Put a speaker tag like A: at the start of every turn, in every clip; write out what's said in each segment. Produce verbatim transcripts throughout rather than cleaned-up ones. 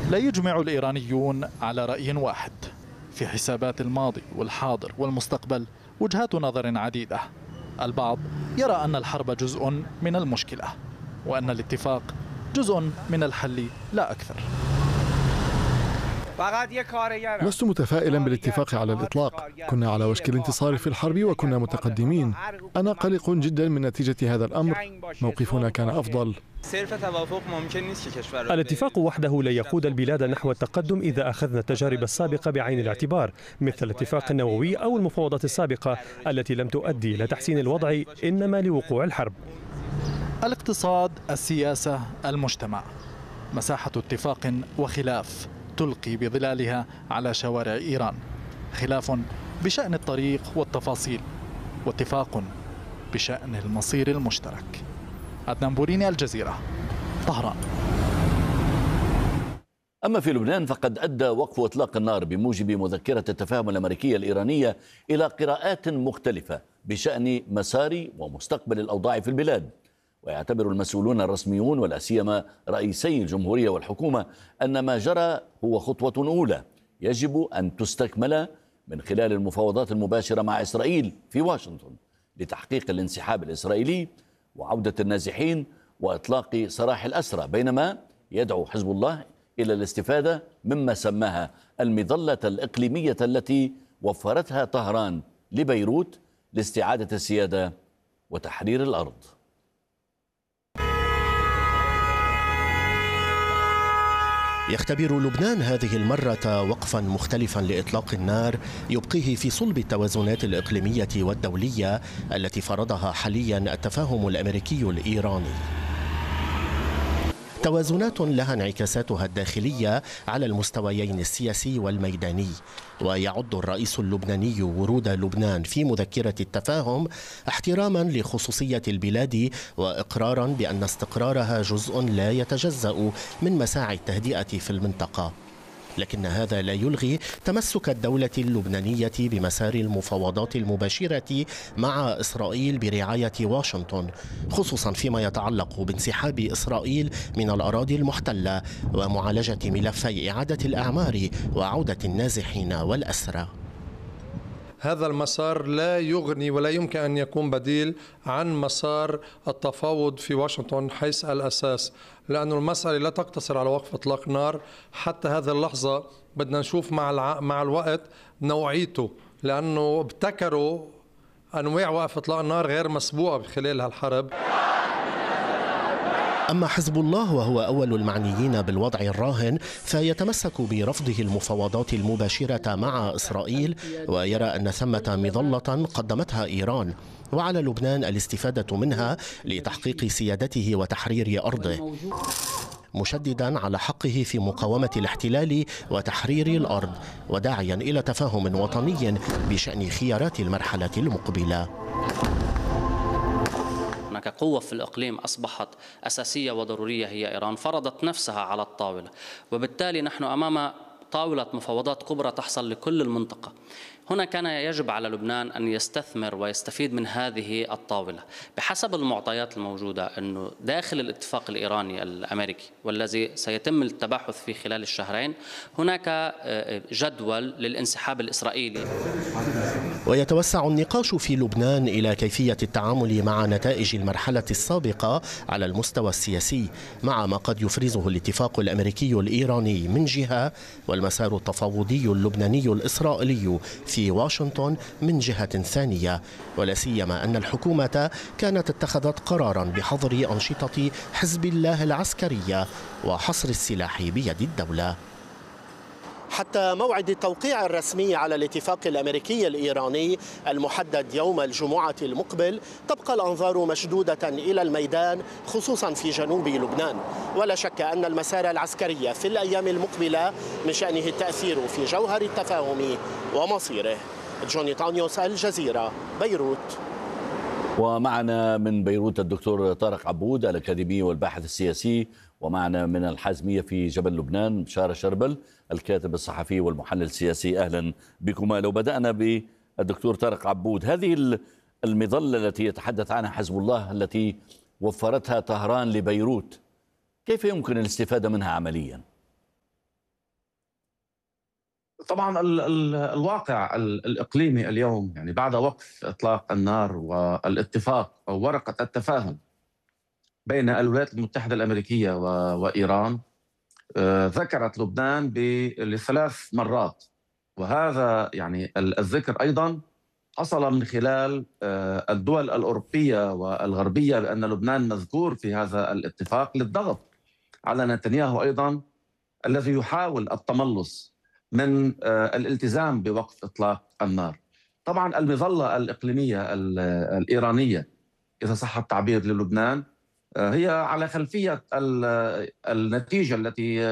A: لا يجمع الإيرانيون على رأي واحد. في حسابات الماضي والحاضر والمستقبل وجهات نظر عديدة. البعض يرى أن الحرب جزء من المشكلة، وأن الاتفاق جزء من الحل لا أكثر.
B: لست متفائلا بالاتفاق على الإطلاق. كنا على وشك الانتصار في الحرب وكنا متقدمين. أنا قلق جدا من نتيجة هذا الأمر. موقفنا كان أفضل.
C: الاتفاق وحده لا يقود البلاد نحو التقدم إذا أخذنا التجارب السابقة بعين الاعتبار، مثل الاتفاق النووي أو المفاوضات السابقة التي لم تؤدي إلى تحسين الوضع إنما لوقوع الحرب.
A: الاقتصاد، السياسة، المجتمع، مساحة اتفاق وخلاف تلقي بظلالها على شوارع إيران. خلاف بشأن الطريق والتفاصيل، واتفاق بشأن المصير المشترك. عدنان بوريني، الجزيرة، طهران.
D: أما في لبنان فقد أدى وقف إطلاق النار بموجب مذكرة التفاهم الأمريكية الإيرانية إلى قراءات مختلفة بشأن مسار ومستقبل الأوضاع في البلاد. ويعتبر المسؤولون الرسميون ولا سيما رئيسي الجمهورية والحكومة أن ما جرى هو خطوة أولى يجب أن تستكمل من خلال المفاوضات المباشرة مع إسرائيل في واشنطن لتحقيق الانسحاب الإسرائيلي وعودة النازحين وإطلاق سراح الأسرى، بينما يدعو حزب الله إلى الاستفادة مما سماها المظلة الإقليمية التي وفرتها طهران لبيروت لاستعادة السيادة وتحرير الأرض.
E: يختبر لبنان هذه المرة وقفا مختلفا لإطلاق النار يبقيه في صلب التوازنات الإقليمية والدولية التي فرضها حاليا التفاهم الأمريكي الإيراني. توازنات لها انعكاساتها الداخلية على المستويين السياسي والميداني. ويعد الرئيس اللبناني ورود لبنان في مذكرة التفاهم احتراما لخصوصية البلاد وإقرارا بأن استقرارها جزء لا يتجزأ من مساعي التهدئة في المنطقة. لكن هذا لا يلغي تمسك الدولة اللبنانية بمسار المفاوضات المباشرة مع إسرائيل برعاية واشنطن، خصوصا فيما يتعلق بانسحاب إسرائيل من الأراضي المحتلة ومعالجة ملفي إعادة الأعمار وعودة النازحين والأسرى.
F: هذا المسار لا يغني ولا يمكن أن يكون بديل عن مسار التفاوض في واشنطن حيث الأساس، لأن المسألة لا تقتصر على وقف إطلاق نار. حتى هذه اللحظة بدنا نشوف مع الع... مع الوقت نوعيته، لأنه ابتكروا أنواع وقف إطلاق النار غير مسبوقة خلال هالحرب.
E: أما حزب الله وهو أول المعنيين بالوضع الراهن فيتمسك برفضه المفاوضات المباشرة مع إسرائيل، ويرى أن ثمة مظلة قدمتها إيران وعلى لبنان الاستفادة منها لتحقيق سيادته وتحرير أرضه، مشددا على حقه في مقاومة الاحتلال وتحرير الأرض، وداعيا إلى تفاهم وطني بشأن خيارات المرحلة المقبلة.
G: هناك قوة في الإقليم أصبحت أساسية وضرورية هي إيران، فرضت نفسها على الطاولة، وبالتالي نحن أمام طاولة مفاوضات كبرى تحصل لكل المنطقة. هنا كان يجب على لبنان أن يستثمر ويستفيد من هذه الطاولة بحسب المعطيات الموجودة، أنه داخل الاتفاق الإيراني الأمريكي والذي سيتم التباحث فيه خلال الشهرين هناك جدول للانسحاب الإسرائيلي.
E: ويتوسع النقاش في لبنان إلى كيفية التعامل مع نتائج المرحلة السابقة على المستوى السياسي، مع ما قد يفرزه الاتفاق الأمريكي الإيراني من جهة والمسار التفاوضي اللبناني الإسرائيلي في في واشنطن من جهة ثانية، ولا سيما أن الحكومة كانت اتخذت قرارا بحظر أنشطة حزب الله العسكرية وحصر السلاح بيد الدولة. حتى موعد التوقيع الرسمي على الاتفاق الأمريكي الإيراني المحدد يوم الجمعة المقبل تبقى الأنظار مشدودة إلى الميدان، خصوصا في جنوب لبنان. ولا شك أن المسار العسكري في الأيام المقبلة من شأنه التأثير في جوهر التفاهم ومصيره. جوني تانيوس، الجزيرة، بيروت.
D: ومعنا من بيروت الدكتور طارق عبود الأكاديمي والباحث السياسي، ومعنا من الحازمية في جبل لبنان بشارة شربل الكاتب الصحفي والمحلل السياسي. أهلا بكما. لو بدأنا بالدكتور طارق عبود، هذه المظلة التي يتحدث عنها حزب الله التي وفرتها طهران لبيروت، كيف يمكن الاستفادة منها عمليا؟
H: طبعا ال ال الواقع ال الإقليمي اليوم، يعني بعد وقف إطلاق النار والاتفاق أو ورقة التفاهم بين الولايات المتحدة الأمريكية وإيران، آه، ذكرت لبنان لثلاث مرات، وهذا يعني الذكر أيضا حصل من خلال آه، الدول الأوروبية والغربية بأن لبنان مذكور في هذا الاتفاق للضغط على نتنياهو أيضا، الذي يحاول التملص من آه، الالتزام بوقف إطلاق النار. طبعا المظلة الإقليمية الإيرانية إذا صح التعبير للبنان هي على خلفية النتيجة التي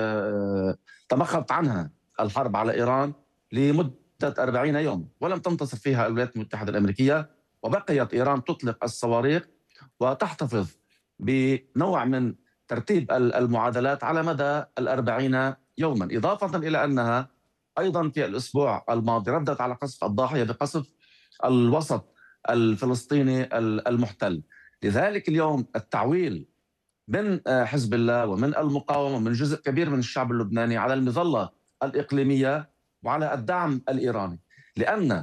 H: تمخضت عنها الحرب على إيران لمدة أربعين يوم ولم تنتصر فيها الولايات المتحدة الأمريكية، وبقيت إيران تطلق الصواريخ وتحتفظ بنوع من ترتيب المعادلات على مدى الأربعين يوما، إضافة إلى أنها أيضا في الأسبوع الماضي ردت على قصف الضاحية بقصف الوسط الفلسطيني المحتل. لذلك اليوم التعويل من حزب الله ومن المقاومة ومن جزء كبير من الشعب اللبناني على المظلة الإقليمية وعلى الدعم الإيراني، لأن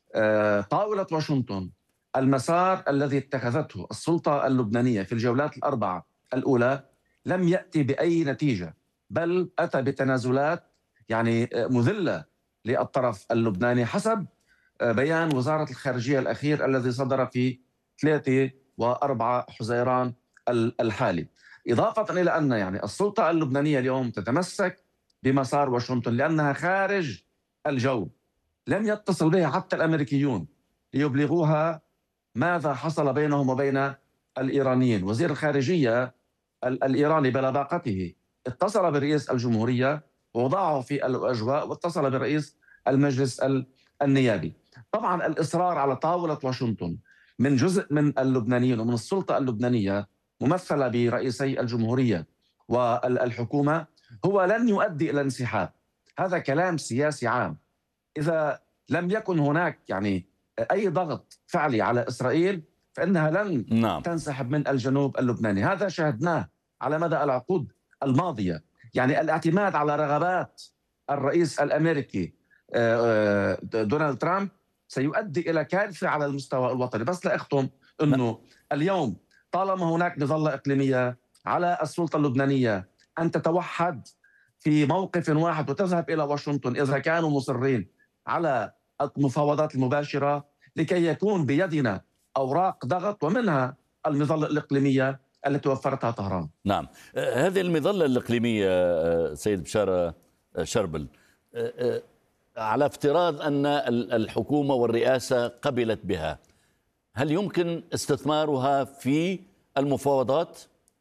H: طاولة واشنطن المسار الذي اتخذته السلطة اللبنانية في الجولات الأربعة الأولى لم يأتي بأي نتيجة، بل أتى بتنازلات يعني مذلة للطرف اللبناني حسب بيان وزارة الخارجية الأخير الذي صدر في ثلاثة وأربعة حزيران الحالي. إضافة إلى أن يعني السلطة اللبنانية اليوم تتمسك بمسار واشنطن لأنها خارج الجو، لم يتصل بها حتى الأمريكيون ليبلغوها ماذا حصل بينهم وبين الإيرانيين. وزير الخارجية الإيراني بلباقته اتصل برئيس الجمهورية ووضعه في الأجواء، واتصل برئيس المجلس النيابي. طبعا الإصرار على طاولة واشنطن من جزء من اللبنانيين ومن السلطة اللبنانية ممثلة برئيسي الجمهورية والحكومة هو لن يؤدي إلى انسحاب. هذا كلام سياسي عام. إذا لم يكن هناك يعني أي ضغط فعلي على إسرائيل فإنها لن نعم. تنسحب من الجنوب اللبناني. هذا شاهدناه على مدى العقود الماضية، يعني الاعتماد على رغبات الرئيس الأمريكي دونالد ترامب سيؤدي إلى كارثة على المستوى الوطني. بس لأختم أنه اليوم طالما هناك مظلة إقليمية على السلطة اللبنانية أن تتوحد في موقف واحد وتذهب إلى واشنطن إذا كانوا مصرين على المفاوضات المباشرة لكي يكون بيدنا أوراق ضغط ومنها المظلة الإقليمية التي وفرتها طهران.
D: نعم، هذه المظلة الإقليمية سيد بشار شربل، على افتراض أن الحكومة والرئاسة قبلت بها، هل يمكن استثمارها في المفاوضات؟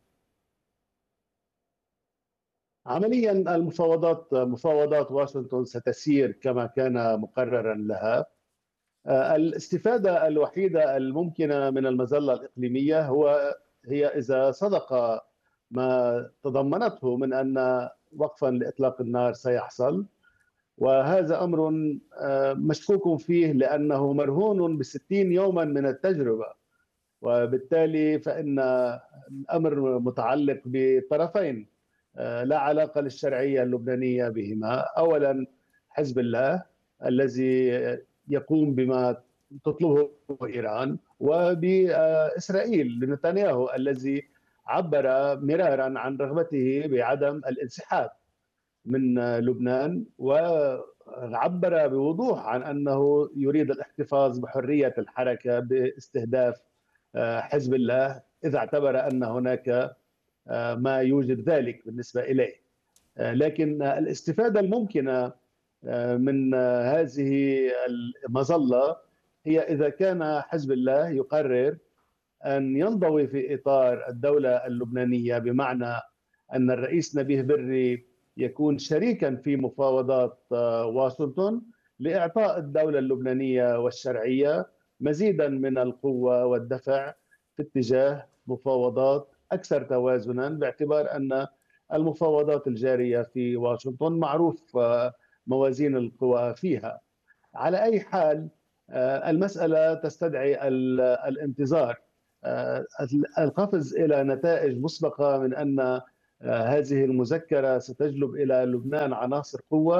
I: عمليا المفاوضات مفاوضات واشنطن ستسير كما كان مقررا لها. الاستفادة الوحيدة الممكنة من المظلة الإقليمية هو هي إذا صدق ما تضمنته من أن وقفا لإطلاق النار سيحصل، وهذا أمر مشكوك فيه لأنه مرهون بستين يوما من التجربة، وبالتالي فإن الأمر متعلق بطرفين لا علاقة للشرعية اللبنانية بهما. أولا حزب الله الذي يقوم بما تطلبه إيران، وبإسرائيل لنتنياهو الذي عبر مرارا عن رغبته بعدم الانسحاب من لبنان، وعبر بوضوح عن أنه يريد الاحتفاظ بحرية الحركة باستهداف حزب الله إذا اعتبر أن هناك ما يوجد ذلك بالنسبة إليه. لكن الاستفادة الممكنة من هذه المظلة هي إذا كان حزب الله يقرر أن ينضوي في إطار الدولة اللبنانية، بمعنى أن الرئيس نبيه بري يكون شريكا في مفاوضات واشنطن لإعطاء الدولة اللبنانية والشرعية مزيدا من القوة والدفع في اتجاه مفاوضات أكثر توازنا، باعتبار أن المفاوضات الجارية في واشنطن معروف موازين القوى فيها. على أي حال المسألة تستدعي الانتظار، القفز إلى نتائج مسبقة من أن هذه المذكرة ستجلب إلى لبنان عناصر قوة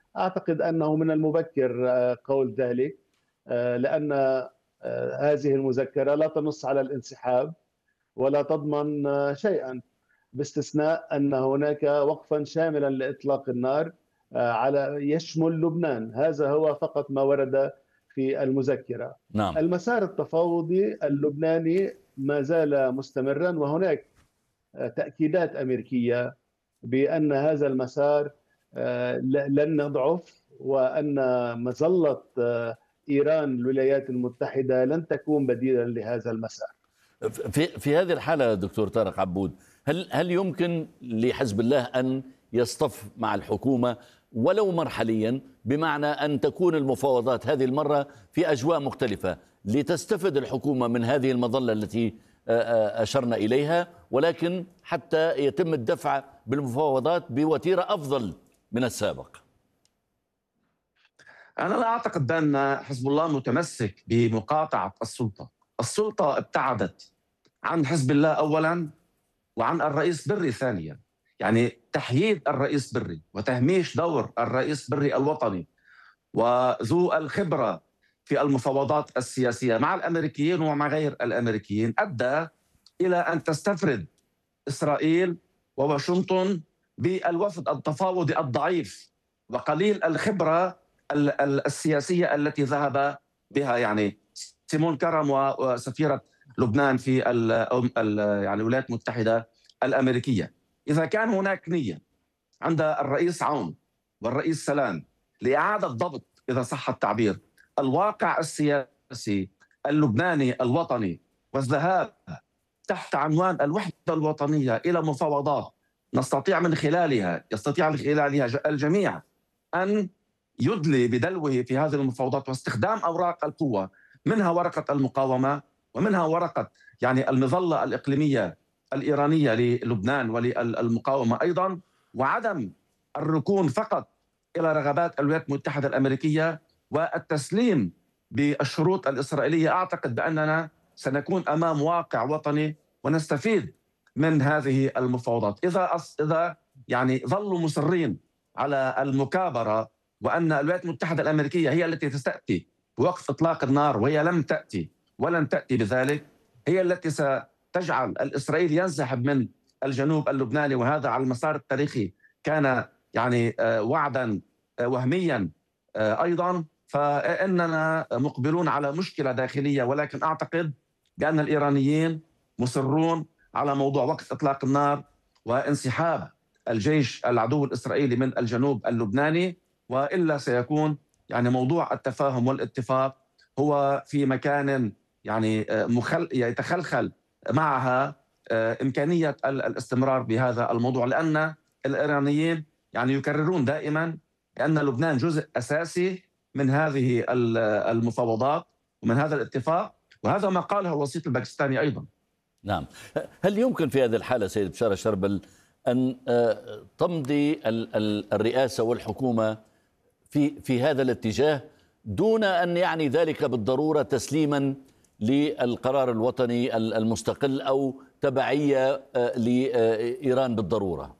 I: أعتقد أنه من المبكر قول ذلك، لأن هذه المذكرة لا تنص على الانسحاب ولا تضمن شيئا، باستثناء أن هناك وقفا شاملا لإطلاق النار على يشمل لبنان. هذا هو فقط ما ورد في المذكرة.
D: نعم.
I: المسار التفاوضي اللبناني ما زال مستمرا، وهناك تأكيدات أمريكية بأن هذا المسار لن يضعف، وأن مظلة إيران الولايات المتحدة لن تكون بديلا لهذا المسار.
D: في في هذه الحالة دكتور طارق عبود، هل هل يمكن لحزب الله أن يصطف مع الحكومة ولو مرحليا، بمعنى أن تكون المفاوضات هذه المرة في أجواء مختلفة لتستفد الحكومة من هذه المظلة التي أشرنا إليها، ولكن حتى يتم الدفع بالمفاوضات بوتيرة أفضل من السابق؟
H: أنا لا أعتقد بأن حزب الله متمسك بمقاطعة السلطة. السلطة ابتعدت عن حزب الله أولا وعن الرئيس بري ثانيا. يعني تحييد الرئيس بري وتهميش دور الرئيس بري الوطني وذو الخبرة في المفاوضات السياسية مع الأمريكيين ومع غير الأمريكيين أدى إلى أن تستفرد إسرائيل وواشنطن بالوفد التفاوضي الضعيف وقليل الخبرة السياسية التي ذهب بها يعني سيمون كرم وسفيرة لبنان في ال ال يعني الولايات المتحدة الأمريكية. إذا كان هناك نية عند الرئيس عون والرئيس سلام لإعادة ضبط، إذا صح التعبير، الواقع السياسي اللبناني الوطني والذهاب تحت عنوان الوحدة الوطنية إلى مفاوضات نستطيع من خلالها يستطيع من خلالها الجميع أن يدلي بدلوه في هذه المفاوضات واستخدام أوراق القوة، منها ورقة المقاومة ومنها ورقة يعني المظلة الإقليمية الإيرانية للبنان وللمقاومة أيضا، وعدم الركون فقط إلى رغبات الولايات المتحدة الأمريكية والتسليم بالشروط الإسرائيلية. أعتقد بأننا سنكون أمام واقع وطني ونستفيد من هذه المفاوضات. إذا إذا يعني ظلوا مصرين على المكابرة وأن الولايات المتحدة الأمريكية هي التي تستأتي بوقف إطلاق النار، وهي لم تأتي ولن تأتي بذلك، هي التي ستجعل الإسرائيل ينسحب من الجنوب اللبناني، وهذا على المسار التاريخي كان يعني وعدا وهميا أيضا، فإننا مقبلون على مشكلة داخلية. ولكن أعتقد بأن الإيرانيين مصرون على موضوع وقف إطلاق النار وانسحاب الجيش العدو الإسرائيلي من الجنوب اللبناني، وإلا سيكون يعني موضوع التفاهم والاتفاق هو في مكان يعني مخل يتخلخل معها إمكانية الاستمرار بهذا الموضوع، لأن الإيرانيين يعني يكررون دائما أن لبنان جزء أساسي من هذه المفاوضات ومن هذا الاتفاق، وهذا ما قاله الوسيط الباكستاني أيضا.
D: نعم. هل يمكن في هذه الحالة سيد بشار الشربل أن تمضي الرئاسة والحكومة في في هذا الاتجاه دون أن يعني ذلك بالضرورة تسليما للقرار الوطني المستقل أو تبعية لإيران بالضرورة؟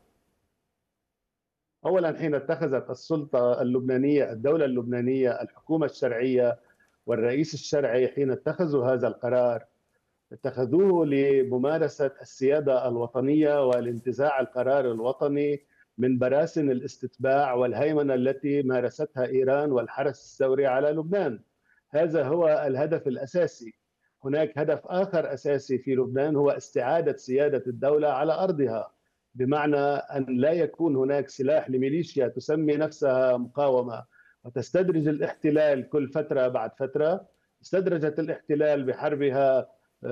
I: أولا، حين اتخذت السلطة اللبنانية، الدولة اللبنانية، الحكومة الشرعية والرئيس الشرعي، حين اتخذوا هذا القرار اتخذوه لممارسة السيادة الوطنية والانتزاع القرار الوطني من براسن الاستتباع والهيمنة التي مارستها إيران والحرس الثوري على لبنان. هذا هو الهدف الأساسي. هناك هدف آخر أساسي في لبنان هو استعادة سيادة الدولة على أرضها، بمعنى أن لا يكون هناك سلاح لميليشيا تسمي نفسها مقاومة وتستدرج الاحتلال كل فترة بعد فترة. استدرجت الاحتلال بحربها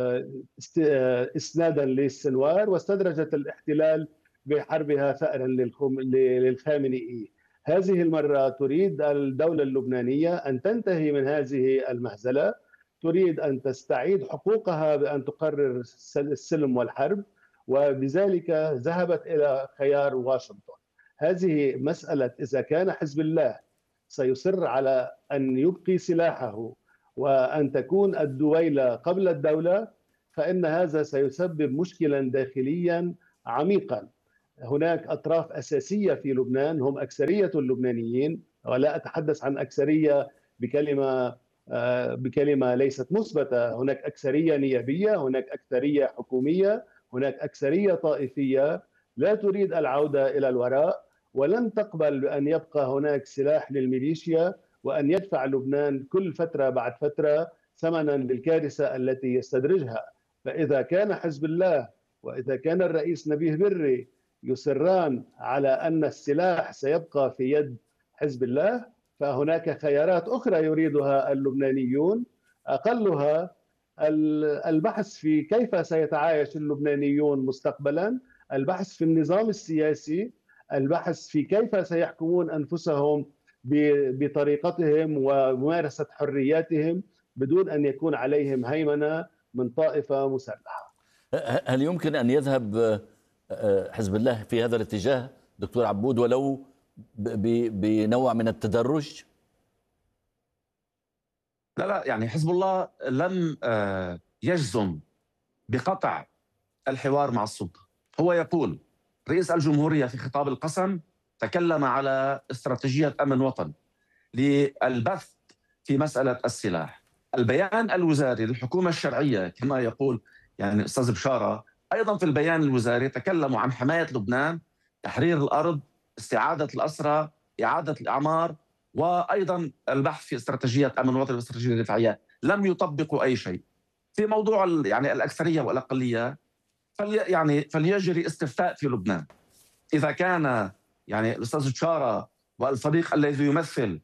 I: إسنادا للسنوار، واستدرجت الاحتلال بحربها ثأرا للخامنئي. هذه المرة تريد الدولة اللبنانية أن تنتهي من هذه المهزلة، تريد أن تستعيد حقوقها بأن تقرر السلم والحرب، وبذلك ذهبت إلى خيار واشنطن. هذه مسألة إذا كان حزب الله سيصر على أن يبقي سلاحه وأن تكون الدويلة قبل الدولة، فإن هذا سيسبب مشكلا داخليا عميقا. هناك أطراف أساسية في لبنان هم أكثرية اللبنانيين ولا أتحدث عن أكثرية بكلمة بكلمة ليست مثبتة. هناك أكثرية نيابية، هناك أكثرية حكومية، هناك أكثرية طائفية لا تريد العودة إلى الوراء، ولن تقبل بأن يبقى هناك سلاح للميليشيا وأن يدفع لبنان كل فترة بعد فترة ثمنا للكارثة التي يستدرجها. فإذا كان حزب الله وإذا كان الرئيس نبيه بري يصران على أن السلاح سيبقى في يد حزب الله، فهناك خيارات أخرى يريدها اللبنانيون، أقلها البحث في كيف سيتعايش اللبنانيون مستقبلا، البحث في النظام السياسي، البحث في كيف سيحكمون أنفسهم بطريقتهم وممارسة حرياتهم بدون أن يكون عليهم هيمنة من طائفة مسلحة.
D: هل يمكن أن يذهب حزب الله في هذا الاتجاه دكتور عبود ولو بنوع من التدرج؟
H: لا لا يعني حزب الله لم يجزم بقطع الحوار مع السلطة. هو يقول رئيس الجمهورية في خطاب القسم تكلم على استراتيجية أمن وطن للبث في مسألة السلاح. البيان الوزاري للحكومة الشرعية كما يقول يعني أستاذ بشارة أيضا في البيان الوزاري تكلموا عن حماية لبنان، تحرير الأرض، استعادة الأسرى، إعادة الأعمار، وأيضا البحث في استراتيجية أمن وطني واستراتيجية دفاعية. لم يطبقوا أي شيء. في موضوع يعني الأكثرية والأقلية فلي يعني فليجري استفتاء في لبنان. إذا كان يعني الأستاذ بشارة والفريق الذي يمثل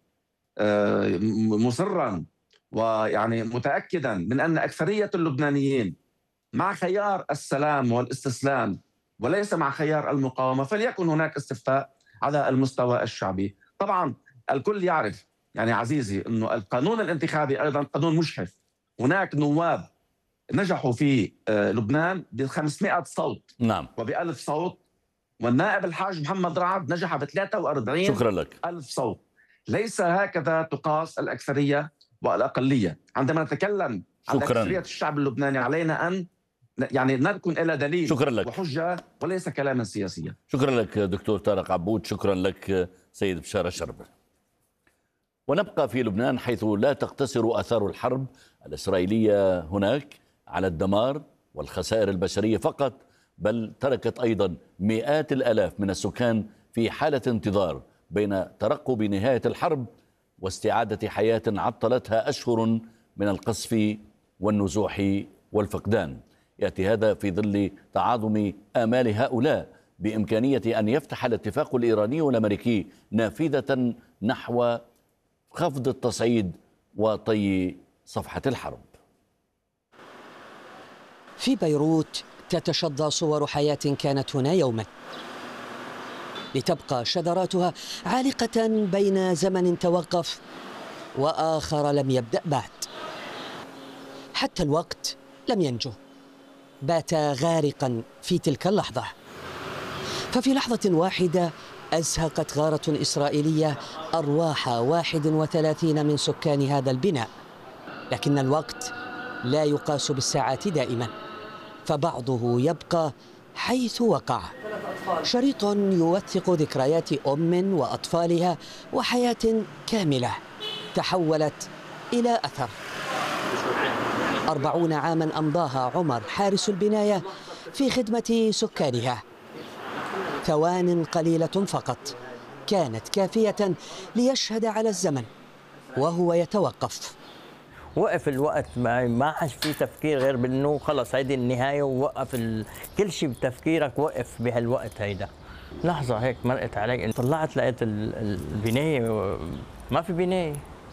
H: مصرا ويعني متأكدا من أن أكثرية اللبنانيين مع خيار السلام والاستسلام وليس مع خيار المقاومة، فليكن هناك استفتاء على المستوى الشعبي. طبعا الكل يعرف يعني عزيزي أنه القانون الانتخابي أيضا قانون مجحف. هناك نواب نجحوا في لبنان ب خمسمائة صوت
D: نعم
H: وبألف صوت، والنائب الحاج محمد رعد نجح ب ثلاثة وأربعين
D: شكرا لك
H: ألف صوت. ليس هكذا تقاس الأكثرية والأقلية. عندما نتكلم عن أكثرية الشعب اللبناني علينا أن يعني نكون إلى دليل
D: شكرا لك.
H: وحجة وليس كلاما سياسيا.
D: شكرا لك دكتور طارق عبود، شكرا لك سيد بشارة شربل. ونبقى في لبنان حيث لا تقتصر آثار الحرب الإسرائيلية هناك على الدمار والخسائر البشرية فقط، بل تركت أيضا مئات الآلاف من السكان في حالة انتظار بين ترقب نهاية الحرب واستعادة حياة عطلتها أشهر من القصف والنزوح والفقدان. يأتي هذا في ظل تعاظم آمال هؤلاء بإمكانية أن يفتح الاتفاق الإيراني والأمريكي نافذة نحو خفض التصعيد وطي صفحة الحرب.
J: في بيروت تتشظى صور حياة كانت هنا يوما، لتبقى شذراتها عالقة بين زمن توقف وآخر لم يبدأ بعد. حتى الوقت لم ينجو، بات غارقا في تلك اللحظة. ففي لحظة واحدة أزهقت غارة إسرائيلية أرواح واحد وثلاثين من سكان هذا البناء. لكن الوقت لا يقاس بالساعات دائما، فبعضه يبقى حيث وقع. شريط يوثق ذكريات أم وأطفالها وحياة كاملة تحولت إلى أثر. أربعون عاما أمضاها عمر حارس البناية في خدمة سكانها. ثوان قليلة فقط كانت كافية ليشهد على الزمن وهو يتوقف.
K: وقف الوقت، ما ما عادش في تفكير غير بانه خلص هيدي النهايه، ووقف ال... كل شيء بتفكيرك وقف بهالوقت هيدا. لحظه هيك مرقت علي، طلعت لقيت البنايه ما في بنايه.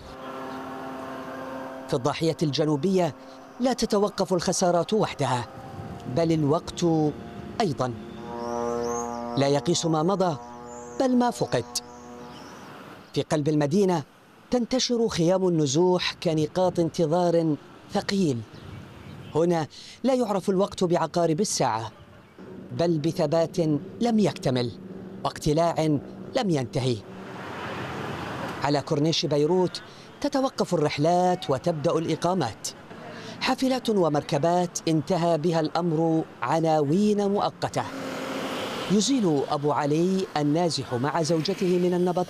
J: في الضاحيه الجنوبيه لا تتوقف الخسارات وحدها، بل الوقت ايضا لا يقيس ما مضى بل ما فقد. في قلب المدينه تنتشر خيام النزوح كنقاط انتظار ثقيل. هنا لا يعرف الوقت بعقارب الساعة، بل بثبات لم يكتمل واقتلاع لم ينتهي. على كورنيش بيروت تتوقف الرحلات وتبدأ الإقامات. حافلات ومركبات انتهى بها الأمر عناوين مؤقتة. يزيل أبو علي النازح مع زوجته من النبط